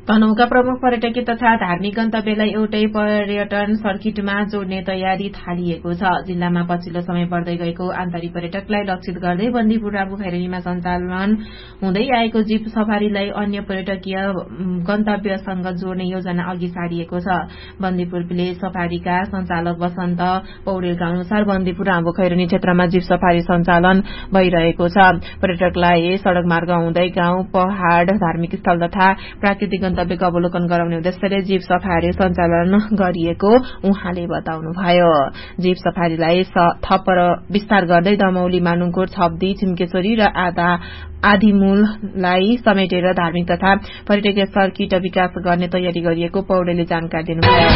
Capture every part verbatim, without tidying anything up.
तनहुँका प्रमुख पर्यटकीय तथा धार्मिक गन्तव्यलाई एउटै पर्यटन सर्किटमा जोड्ने तयारी थालिएको छ। जिल्लामा पछिल्लो समय बढ्दै गएको आन्तरिक पर्यटकलाई लक्षित गर्दै बन्दीपुर राबु खैरेनीमा सञ्चालन हुँदै आएको जीप सफारीलाई अन्य पर्यटकीय गन्तव्यसँग जोड्ने योजना अघि सारिएको छ। बन्दीपुर भिलेज सफारीका सञ्चालक वसन्त पौडेलका अनुसार बन्दीपुर राबु खैरेनी क्षेत्रमा जीप सफारी सञ्चालन भइरहेको छ। पर्यटकलाई सड़क मार्ग हुँदै गाउँ, पहाड़, धार्मिक स्थल तथा प्राकृतिक गन्तव्यको अवलोकन गराउने उद्देश्यले जीप सफारी सञ्चालन गरिएको उहाँले बताउनुभयो। जीप सफारीलाई थप विस्तार गर्दै दमौली, मानुङकोट, छब्दी, छिम्केश्वरी र आधा आदिमूललाई समेटेर धार्मिक तथा पर्यटकीय सर्किट विकास गर्ने तयारी गरिएको पौडेलले जानकारी दिनुभयो।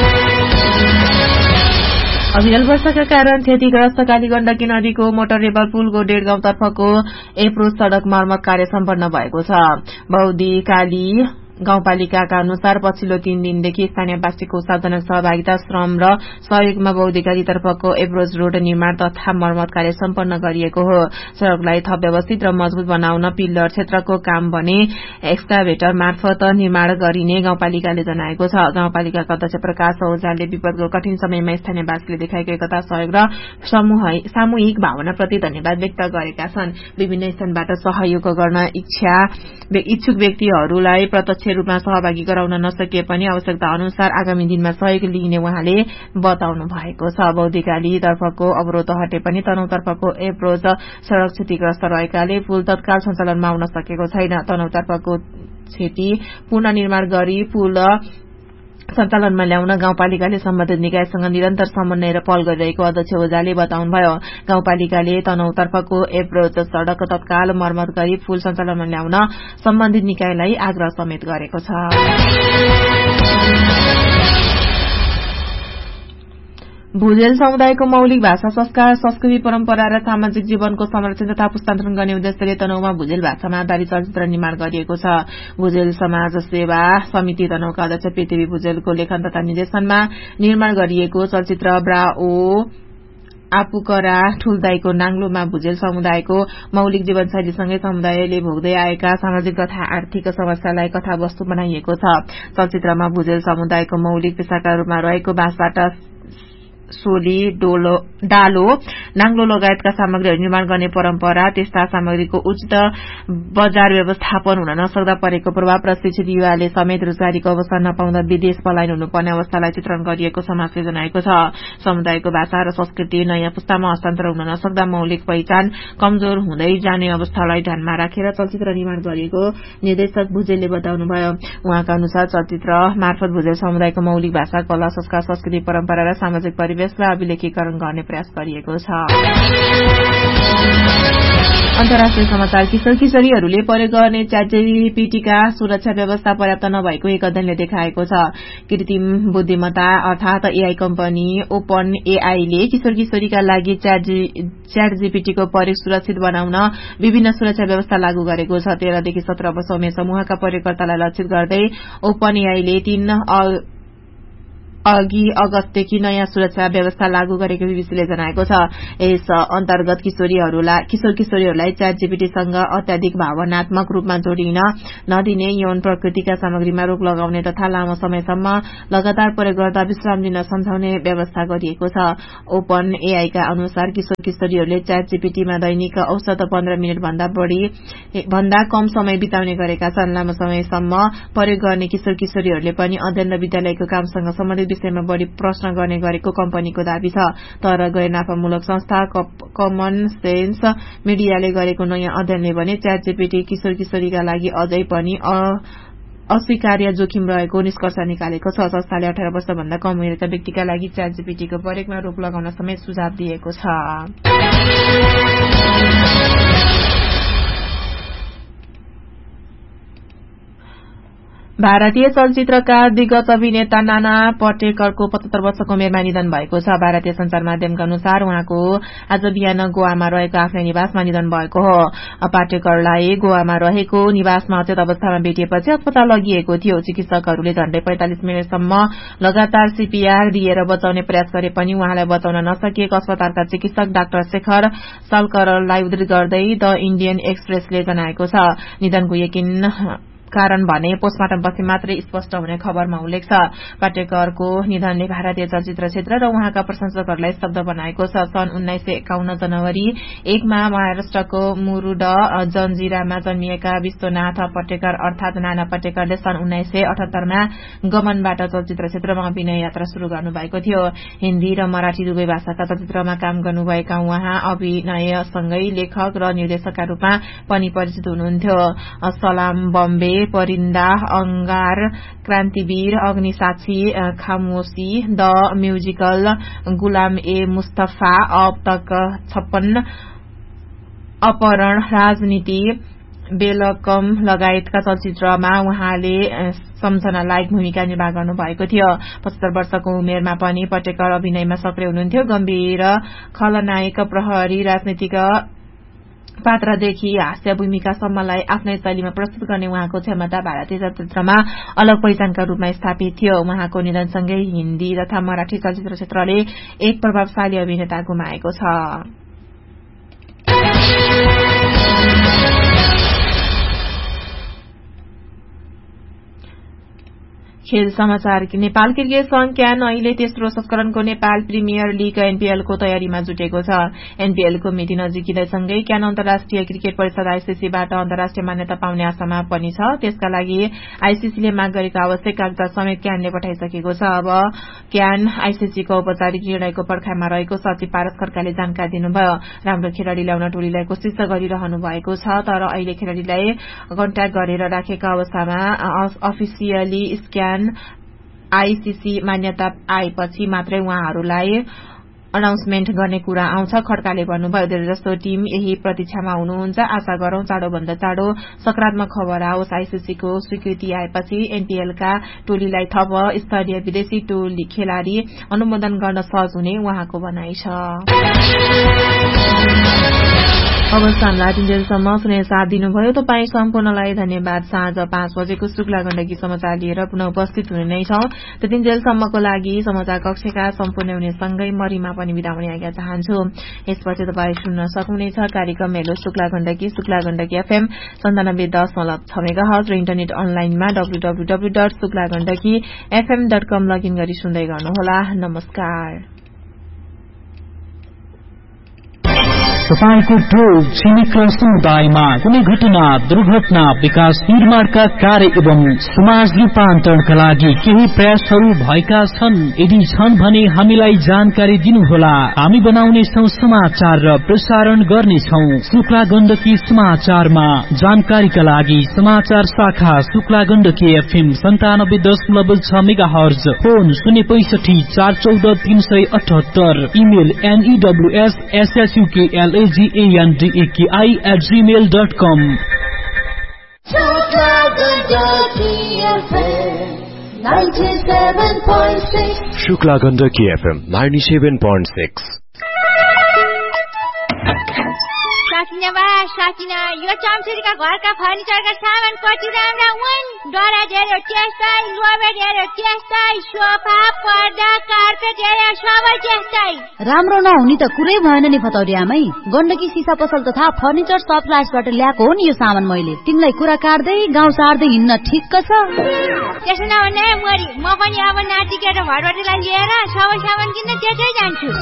अविरल वर्षाका कारण क्षतिग्रस्त कालीगण्डकी नदीको मोटरेबल पुलको डेढ गाउँतर्फको एप्रोच सड़क मर्मत कार्य सम्पन्न भएको छ। बौदी काली गाउँपालिकाका अनुसार पछिल्लो तीन दिनदेखि स्थानीयवासीको उत्साहजनक सहभागिता, श्रम र सहयोगमा बौद्धिकाली तर्फको एप्रोच रोड निर्माण तथा मर्मत कार्य सम्पन्न गरिएको हो। सड़कलाई थप व्यवस्थित र मजबूत बनाउन पिल्लर क्षेत्रको काम भने एक्सकाभेटर मार्फत निर्माण गरिने गाउँपालिकाले जनाएको छ। गाउँपालिकाका अध्यक्ष प्रकाश ओझाले विपदको कठिन समयमा स्थानीयवासीले देखाएको एकता, सहयोग र सामूहिक भावनाप्रति धन्यवाद व्यक्त गरेका छन्। विभिन्न स्थानबाट सहयोग गर्न इच्छा इच्छुक व्यक्तिहरूलाई प्रत्यक्ष रूपमा सहभागी गराउन नसकिए पनि आवश्यकता अनुसार आगामी दिनमा सहयोग लिइने उहाँले बताउनु भएको छ। बौद्धिकाली तर्फको अवरोध हटे पनि तनहुँतर्फको एप्रोच सड़क क्षतिग्रस्त रहेकाले पुल तत्काल सञ्चालनमा आउन सकेको छैन। तनहुँतर्फको क्षति पुनर्निर्माण गरी पुल सञ्चालनमा ल्याउन गाउँपालिकाले सम्बन्धित निकायसँग निरन्तर समन्वय र पहल गरिरहेको अध्यक्ष ओझाले बताउनुभयो। गाउँपालिकाले तनहुँतर्फको एप्रोच सड़क तत्काल मर्मत गरी पुल सञ्चालनमा ल्याउन सम्बन्धित निकायलाई आग्रह समेत गरेको छ। भुजेल समुदायको मौलिक भाषा, संस्कार, संस्कृति, परम्परा र सामाजिक जीवनको संरक्षण तथा पुस्तान्तरण गर्ने उद्देश्यले तनहुँमा भुजेल भाषामा आधारित चलचित्र निर्माण गरिएको छ। भुजेल समाज सेवा समिति तनहुँका अध्यक्ष पृथ्वी भुजेलको लेखन तथा निर्देशनमा निर्माण गरिएको चलचित्र ब्रा ओ आपुकरा ठुलदाईको नाङ्लोमा भुजेल समुदायको मौलिक जीवनशैलीसँगै समुदायले भोग्दै आएका सामाजिक तथा आर्थिक समस्यालाई कथावस्तु बनाइएको छ। चलचित्रमा भुजेल समुदायको मौलिक पेशाका रूपमा रहेको बाँसबाट सोली, डोलो, डालो, नाङ्लो लगायतका सामग्रीहरू निर्माण गर्ने परम्परा, त्यस्ता सामग्रीको उचित बजार व्यवस्थापन हुन नसक्दा परेको प्रभाव र शिक्षित युवाले समेत रोजगारीको अवसर नपाउँदा विदेश पलायन हुनुपर्ने अवस्थालाई चित्रण गरिएको समाजले जनाएको छ। समुदायको भाषा र संस्कृति नयाँ पुस्तामा हस्तान्तरण हुन नसक्दा मौलिक पहिचान कमजोर हुँदै जाने अवस्थालाई ध्यानमा राखेर चलचित्र निर्माण गरिएको निर्देशक भुजेलले बताउनुभयो। उहाँका अनुसार चलचित्र मार्फत भुजेल समुदायको मौलिक भाषा, कला, संस्कार, संस्कृति, परम्परा र सामाजिक परिवेश लाई अभिलेखीकरण गर्ने प्रयास गरिएको छ। अन्तर्राष्ट्रिय समाचार। किशोर किशोरीहरूले प्रयोग गर्ने च्याटजीपीटीका सुरक्षा व्यवस्था पर्याप्त नभएको एक अध्ययनले देखाएको छ। कृत्रिम बुद्धिमत्ता अर्थात एआई कम्पनी ओपन एआईले किशोर किशोरीका लागि च्याटजीपीटीको प्रयोग सुरक्षित बनाउन विभिन्न सुरक्षा व्यवस्था लागू गरेको छ। तेह्रदेखि सत्र वर्ष उमेर समूहका प्रयोगकर्तालाई लक्षित गर्दै ओपन एआईले तीन अघि अगस्तदेखि नयाँ सुरक्षा व्यवस्था लागू गरेको बीबीसीले जनाएको छ। यस अन्तर्गत किशोरीहरूलाई किशोर किशोरीहरूलाई च्याटजीपीटीसँग अत्याधिक भावनात्मक रूपमा जोडिन नदिने, यौन प्रकृतिका सामग्रीमा रोक लगाउने तथा लामो समयसम्म लगातार प्रयोग गर्दा विश्राम दिन सम्झाउने व्यवस्था गरिएको छ। ओपन एआईका अनुसार किशोर किशोरीहरूले च्याटजीपीटीमा दैनिक औसत पन्ध्र मिनट भन्दा बढ़ी भन्दा कम समय बिताउने गरेका छन्। लामो समयसम्म प्रयोग गर्ने किशोर किशोरीहरूले पनि अध्ययन र विद्यालयको कामसँग सम्बन्धित विषयमा बढ़ी प्रश्न गर्ने गरेको कम्पनीको दावी छ। तर गैर नाफामूलक संस्था कमन सेन्स मिडियाले गरेको नयाँ अध्ययनले भने च्याटजीपीटी किशोर किशोरीका लागि अझै पनि अस्वीकार्य जोखिम रहेको निष्कर्ष निकालेको छ। संस्थाले अठार वर्ष भन्दा कम उमेरका व्यक्तिका लागि च्याटजीपीटीको प्रयोगमा रोक लगाउन समेत सुझाव दिएको छ। भारतीय चलचित्रका दिग्गज अभिनेता नाना पटेकरको पचहत्तर वर्षको उमेरमा निधन भएको छ। भारतीय संचार माध्यमका अनुसार उहाँको आज बिहान गोवामा रहेको आफ्नै निवासमा निधन भएको हो। पाटेकरलाई गोवामा रहेको निवासमा अचेत अवस्थामा भेटिएपछि अस्पताल लगिएको थियो। चिकित्सकहरूले झण्डै पैंतालिस मिनटसम्म लगातार सीपीआर दिएर बचाउने प्रयास गरे पनि उहाँलाई बचाउन नसकिएको अस्पतालका चिकित्सक डाक्टर शेखर सालकरलाई उद्धृत गर्दै द इण्डियन एक्सप्रेसले जनाएको छ। निधनको यकिन कारण भने पोस्टमार्टमपछि मात्रै स्पष्ट हुने खबरमा उल्लेख छ। पाटेकरको निधनले भारतीय चलचित्र क्षेत्र र उहाँका प्रशंसकहरूलाई स्तब्ध बनाएको छ। सन् उन्नाइस सय एकाउन्न जनवरी एकमा महाराष्ट्रको मुरुड जन्जिरामा जन्मिएका विश्वनाथ पटेकर अर्थात नाना पटेकरले सन् उन्नाइस सय अठहत्तरमा गमनबाट चलचित्र क्षेत्रमा अभिनय यात्रा शुरू गर्नुभएको थियो। हिन्दी र मराठी दुवै भाषाका चलचित्रमा काम गर्नुभएका उहाँ अभिनयसँगै लेखक र निर्देशकका रूपमा पनि परिचित हुनुहुन्थ्यो। सलाम बम्बे, परिन्दा, अंगार, क्रान्तिवीर, अग्निसाक्षी, खामोशी, द म्युजिकल, गुलाम ए मुस्तफा, अब तक छप्पन्न, अपहरण, राजनीति, बेलकम लगायतका चलचित्रमा उहाँले सम्झना लायक भूमिका निर्वाह गर्नुभएको थियो। पचहत्तर वर्षको उमेरमा पनि पटेकर अभिनयमा सक्रिय हुनुहुन्थ्यो। गम्भीर खलनायक, प्रहरी, राजनीतिक पात्रदेखि हास्य भूमिकासम्मलाई आफ्नै शैलीमा प्रस्तुत गर्ने उहाँको क्षमता भारतीय चलचित्रमा अलग पहिचानका रूपमा स्थापित थियो। उहाँको निधनसँगै हिन्दी तथा मराठी चलचित्र क्षेत्रले एक प्रभावशाली अभिनेता गुमाएको छ। खेल समाचार। नेपाल क्रिकेट संघ क्यान अहिले तेस्रो संस्करणको नेपाल प्रिमियर लीग एनपीएलको तयारीमा जुटेको छ। एनपीएलको मिति नजिकिँदैसँगै क्यान अन्तर्राष्ट्रिय क्रिकेट परिषद आईसीसीबाट अन्तर्राष्ट्रिय मान्यता पाउने आशामा पनि छ। त्यसका लागि आईसीसीले माग गरेको आवश्यक कागजात समेत क्यानले पठाइसकेको छ। अब क्यान आईसीसीको औपचारिक निर्णयको पर्खाइमा रहेको सचिव पारस खड्काले जानकारी दिनुभयो। राम्रो खेलाड़ी ल्याउन टोलीलाई कोशिश गरिरहनु भएको छ, तर अहिले खेलाड़ीलाई कन्ट्याक्ट गरेर राखेका अवस्थामा अफिसियली स्क्यान आईसीसी मान्यता आएपछि मात्रै उहाँहरूलाई अनाउन्समेन्ट गर्ने कुरा आउँछ। खड्काले भन्नुभयो, धेरै जस्तो टीम यही प्रतीक्षामा हुनुहुन्छ। आशा गरौं चाँडोभन्दा चाँडो सकारात्मक खबर आओस्। आईसीसीको स्वीकृति आएपछि एनपीएलका टोलीलाई थप स्तरीय विदेशी टोली खेलाड़ी अनुमोदन गर्न सहज हुने उहाँको भनाइ छ। अब साँझ तीन बजेसम्म सुने साथ दिनुभयो। तपाईँ सम्पूर्णलाई धन्यवाद। साँझ पाँच बजेको शुक्ला गण्डकी समाचार लिएर पुनः उपस्थित हुने नै छौं। त्यतिन्जेलसम्मको लागि समाचार कक्षका सम्पूर्ण हुनेसँगै मरिमा पनि बिदा हुने आज्ञा चाहन्छु। यसपछि तपाईँ सुन्न सक्नुहुनेछ कार्यक्रम हेलो शुक्ला गण्डकी शुक्ला गण्डकी एफएम सन्तानब्बे दशमलव छ मेगाहर्ज र इन्टरनेट अनलाइनमा W W W dot Shukla Gandaki FM dot com login गरी सुन्दै गर्नुहोला। नमस्कार। तपाईको टोल छिमेक र समुदायमा कुनै घटना, दुर्घटना, विकास निर्माणका कार्य एवं समाज रूपान्तरणका लागि केही प्रयासहरू भएका छन्? यदि छन् भने हामीलाई जानकारी दिनुहोला। हामी बनाउनेछौं समाचार र प्रसारण गर्नेछौं। शुक्ला गण्डकी समाचारमा जानकारीका लागि समाचार शाखा शुक्ला गण्डकी एफएम सन्तानब्बे दशमलव छ मेगाहर्ज, फोन शून्य पैंसठी चार चौध तीन सय अठहत्तर, email एनईडब्ल्यूएस एसएसयूकेएल G-A-N-D-A-K-I at gmail dot com. Shukla Gandaki F M ninety-seven point six. साकिना बा साकिना यो चम्चुरीका घरका फर्निचरका सामान कति राम्रा हुन्। डरा धेरै त्यस्तै, लोभे धेरै त्यस्तै, सोफा, पर्दा, कार्पेट धेरै सबै त्यस्तै। राम्रो नहुने त कुरै भएन नि फतौरियामै। गण्डकी सिसा पसल तथा फर्निचर सप्लायर्सबाट ल्याएको हो नि यो सामान मैले। तिमीलाई कुरा काट्दै गाउँ सार्दै हिँड्न ठिक्क छ। त्यसो नभने मरी म पनि अब नाति केटा भरबटीलाई लिएर सबै सामान किन्न त्यतै जान्छु।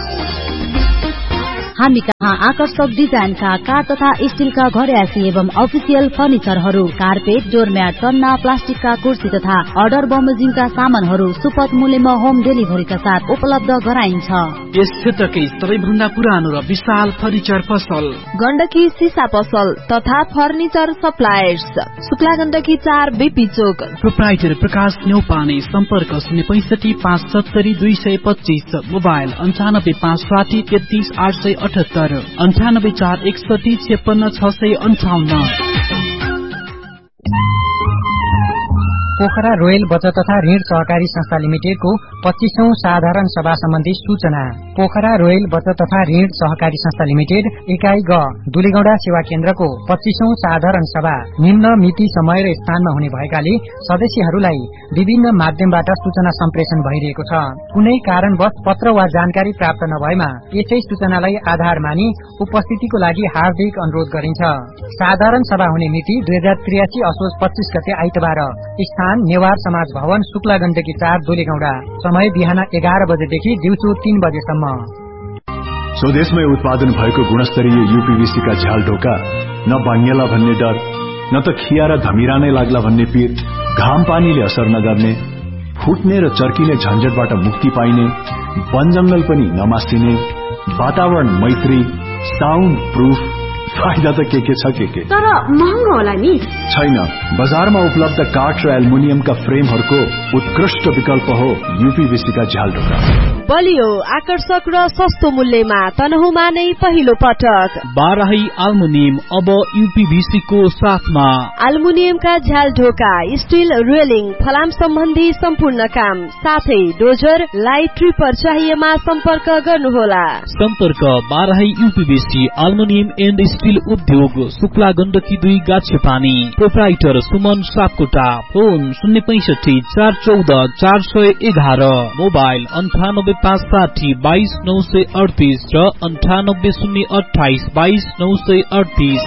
हामी कहाँ आकर्षक डिजाइनका काठ तथा स्टीलका घरेसी एवं अफिसियल फर्निचरहरू, कार्पेट, डोरम्याट, टन्ना, प्लास्टिकका कुर्सी तथा अर्डर बमोजिमका सामानहरू सुपथ मूल्यमा होम डेलिभरीका साथ उपलब्ध गराइन्छ। यस क्षेत्रकै सबैभन्दा पुरानो र विशाल फर्निचर पसल गण्डकी सिसा पसल तथा फर्निचर सप्लायर्स, शुक्ला गण्डकी चार बीपी चोक। प्रोप्राइटर प्रकाश न्यौपाने, सम्पर्क शून्य पैंसठी पाँच सत्तरी दुई सय पच्चीस, मोबाइल अन्ठानब्बे पाँच साठी तेत्तीस आठ सय अठहत्तर, अन्ठानब्बे चार एकसठी छप्पन्न छ सय अन्ठाउन्न। पोखरा रोयल बचत तथा ऋण सहकारी संस्था लिमिटेडको पच्चीसौं साधारण सभा सम्बन्धी सूचना। पोखरा रोयल बचत तथा ऋण सहकारी संस्था लिमिटेड इकाई ग दुलीगौडा सेवा केन्द्रको पच्चीसौं साधारण सभा निम्न मिति समय र स्थानमा हुने भएकाले सदस्यहरूलाई विभिन्न माध्यमबाट सूचना सम्प्रेषण भइरहेको छ। कुनै कारणवश पत्र वा जानकारी प्राप्त नभएमा यसै सूचनालाई आधार मानि उपस्थितिको लागि हार्दिक अनुरोध गरिन्छ। साधारण सभा हुने मिति दुई हजार त्रियासी असोज पच्चीस गते आइतबार। स्थान नेवार समाज भवन शुक्ला गण्डकी चार दुलीगौडा। समय बिहान एघार बजेदेखि दिउँसो तीन बजेसम्म। स्वदेशमै उत्पादन भएको गुणस्तरीय यूपीवीसी का झ्याल ढोका न भाङ्गेला भन्ने डर न त खिया र धमिरा नै लाग्ला भन्ने पीर, घाम पानीले असर नगर्ने, फुट्ने र चर्किने झन्झटबाट मुक्ति पाइने, वन जंगल पनि नमासिने, वातावरण मैत्री, साउन्ड प्रूफ, फाइदा त के के छ के के तर महँगो होला नि? छैन, बजारमा उपलब्ध काठ र एल्युमिनियमका फ्रेमहरूको उत्कृष्ट विकल्प हो यूपीवीसी का झ्याल ढोका। बलियो आकर्षक र सस्तो मूल्यमा तनहुमा नै पहिलो पटक बाराही एल्युमिनियम अब यूपीवीसी को साथमा। एल्युमिनियमका झ्याल ढोका, स्टील रेलिङ, फलाम सम्बन्धी सम्पूर्ण काम साथै डोजर लाइट ट्रिपर चाहिएमा सम्पर्क गर्नुहोला। सम्पर्क Barahi UPVC aluminium and steel उद्योग, शुक्ला गण्डकी दुई गाछेपानी। प्रोप्राइटर सुमन सापकोटा। फोन शून्य पैंसठी चार चौध चार सय एघार। मोबाइल अन्ठानब्बे पाँच साठी बाइस नौ सय अडतिस र अन्ठानब्बे शून्य अठाइस बाइस नौ सय अडतिस।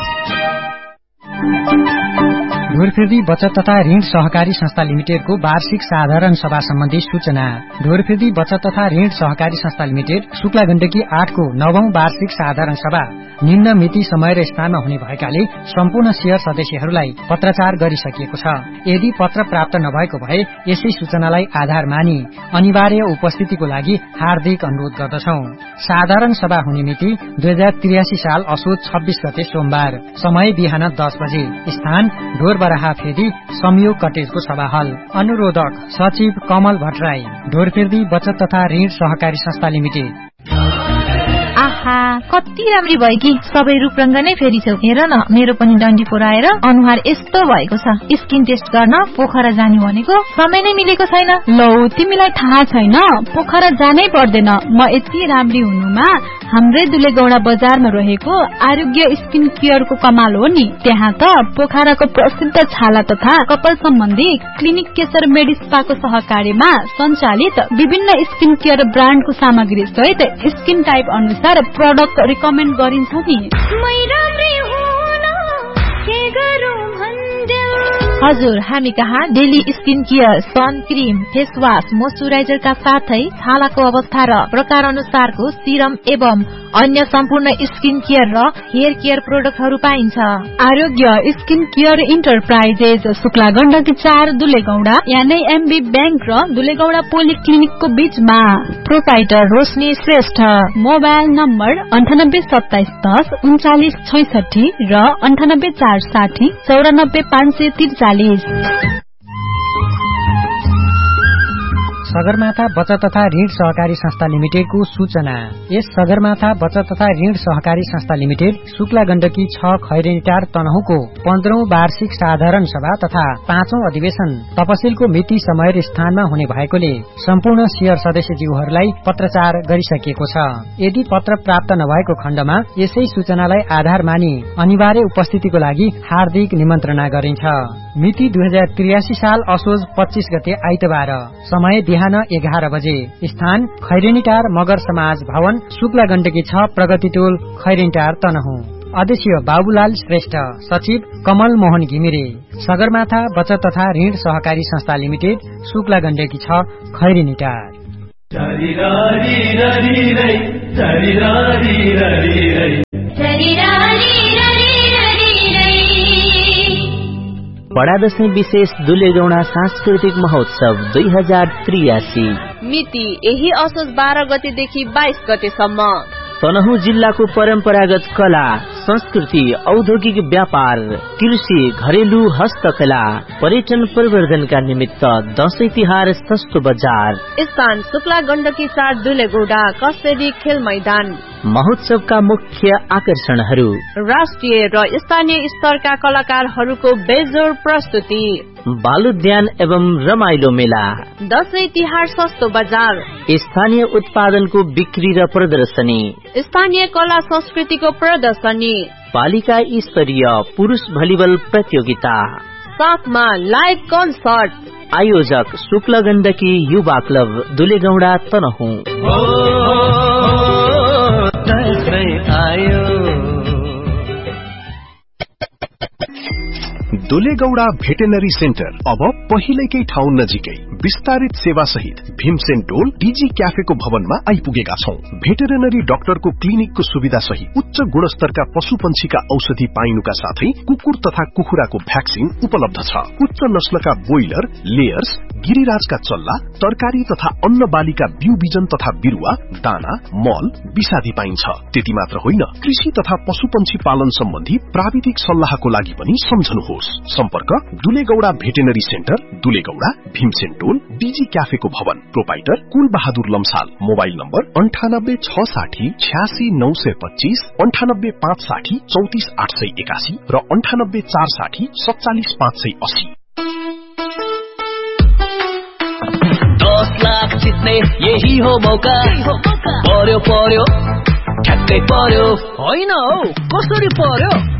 ढोरफिर्दी बचत तथा ऋण सहकारी संस्था लिमिटेडको वार्षिक साधारण सभा सम्बन्धी सूचना। ढोरफिर्दी बचत तथा ऋण सहकारी संस्था लिमिटेड शुक्ला गण्डकी आठको नवौं वार्षिक साधारण सभा निम्न मिति समय र स्थानमा हुने भएकाले सम्पूर्ण शेयर सदस्यहरूलाई पत्राचार गरिसकिएको छ। यदि पत्र प्राप्त नभएको भए यसै सूचनालाई आधार मानि अनिवार्य उपस्थितिको लागि हार्दिक अनुरोध गर्दछौ। साधारण सभा हुने मिति दुई हजार त्रियासी साल असोज छब्बीस गते सोमबार। समय बिहान दस बजे। स्थान ढोर बराहा फेदी संयोग कटेजको सभा हल। अनुरोधक सचिव कमल भट्टराई, ढोरफिर्दी बचत तथा ऋण सहकारी संस्था लिमिटेड। आहा, कति राम्री भयो कि सबै रूपरंग नै फेरिछौ। हेर न, मेरो पनि डन्डी पोराएर अनुहार यस्तो भएको छ। स्किन टेस्ट गर्न पोखरा जाने भनेको समय नै मिलेको छैन। लौ, तिमीलाई थाहा छैन, पोखरा जानै पर्दैन। म यति राम्री हुनुमा हाम्रै दुलेगौडा बजारमा रहेको आरोग्य स्किन केयरको कमाल हो नि। त्यहाँ त पोखराको प्रसिद्ध छाला तथा कपाल सम्बन्धी क्लिनिक केशर मेडिस्पाको सहकार्यमा सञ्चालित विभिन्न स्किन केयर ब्रान्डको सामग्री सहित स्किन टाइप अनुसार प्रोडक्ट रिकमेन्ड गरिन्छ नि। हजुर, हामी कहाँ daily skin care, sun cream, face wash, मोइस्चराइजरका साथै छालाको अवस्था र प्रकार अनुसारको सिरम एवं अन्य सम्पूर्ण स्किन केयर र हेयर केयर प्रोडक्टहरू पाइन्छ। आरोग्य skin care enterprises, Shukla Gandaki चार दुलेगौडा, यानी एमबी बैंक र दुलेगौडा पोलिक्लिनिकको बीचमा। प्रोप्राइटर रोशनी श्रेष्ठ। मोबाइल नम्बर अन्ठानब्बे सत्ताइस दस उन्चालिस छैसठी र अन्ठानब्बे चार साठी चौरानब्बे पाँच सय त्रिचालिस। सगरमाथा बचत तथा ऋण सहकारी संस्था लिमिटेडको सूचना। यस सगरमाथा बचत तथा ऋण सहकारी संस्था लिमिटेड शुक्ला गण्डकी छ खैरेनीटार तनहुको पन्ध्रौं वार्षिक साधारण सभा तथा पाँचौं अधिवेशन तपसिलको मिति समय र स्थानमा हुने भएकोले सम्पूर्ण शेयर सदस्यज्यूहरूलाई पत्रचार गरिसकिएको छ। यदि पत्र प्राप्त नभएको खण्डमा यसै सूचनालाई आधार मानि अनिवार्य उपस्थितिको लागि हार्दिक निमन्त्रणा गरिन्छ। मिति दुई हजार त्रियासी साल असोज पच्चीस गते आइतबार। समय बिहान एघार बजे। स्थान खैरेनीटार मगर समाज भवन शुक्ला गण्डकी छ प्रगति टोल खैरेनीटार तनहु। अध्यक्ष बाबुलाल श्रेष्ठ, सचिव कमल मोहन घिमिरे। सगरमाथा बचत तथा ऋण सहकारी संस्था लिमिटेड शुक्ला गण्डकी छ खैरेनीटार। बडा दशैं विशेष दुलेगौडा सांस्कृतिक महोत्सव दुई हजार त्रियासी मिति यही असोज बाह्र गतेदेखि बाइस गतेसम्म। तनहु जिल्लाको परम्परागत कला, संस्कृति, औद्योगिक व्यापार, कृषि, घरेलु हस्तकला, पर्यटन प्रवर्धनका निमित्त दशैं तिहार सस्तो बजार। स्थान शुक्ला गण्डकी चार दुलेगौडा कस्तेरी खेल मैदान। महोत्सवका मुख्य आकर्षणहरू राष्ट्रिय र स्थानीय स्तरका कलाकारहरूको बेजोड प्रस्तुति, बालुद्यान एवं रमाइलो मेला, दशैं तिहार सस्तो बजार, स्थानीय उत्पादनको बिक्री र प्रदर्शनी, स्थानीय कला संस्कृतिको प्रदर्शनी, पालिका स्तरीय पुरुष भलिबल प्रतियोगिता, साथमा लाइभ कन्सर्ट। आयोजक शुक्ल गण्डकी युवा क्लब दुलेगौडा तनहुँ। दुलेगौडा भेटेनरी सेन्टर अब पहिलेकै ठाउँ नजिकै विस्तारित सेवा सहित भीमसेन टोल डीजी क्याफेको भवनमा आइपुगेका छौं। भेटेरिनरी डाक्टरको क्लिनिकको सुविधा सहित उच्च गुणस्तरका पशु पंक्षीका औषधि पाइनुका साथै कुकुर तथा कुखुराको भ्याक्सिन उपलब्ध छ। उच्च नस्लका बोइलर, लेयर्स, गिरिराजका चल्ला, तरकारी तथा अन्न बालीका बिउ बिजन तथा बिरुवा, दाना, मल, विषादी पाइन्छ। त्यति मात्र होइन, कृषि तथा पशु पंक्षी पालन सम्बन्धी प्राविधिक सल्लाहको लागि पनि सम्झनुहोस्। सम्पर्क दुलेगौडा भेटेनरी सेन्टर, दुलेगौडा, भीमसेन टोल, डीजी क्याफेको भवन, प्रोपाइटर कुल बहादुर लम्साल। मोबाइल नम्बर अन्ठानब्बे छ साठी छ्यासी नौ सय पच्चीस, अन्ठानब्बे पाँच साठी चौतिस आठ सय एकासी र अन्ठानब्बे चार साठी सत्तालिस पाँच सय अस्सी। दस लाख जित्ने यही हो मौका, पर्यो पर्यो ठ्याक्कै पर्यो होइन हौ कसरी पर्यो